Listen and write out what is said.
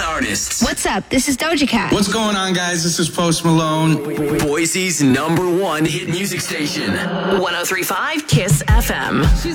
artists. What's up? This is Doja Cat. What's going on, guys? This is Post Malone. Boise's #1 hit music station. 103.5 KISS FM.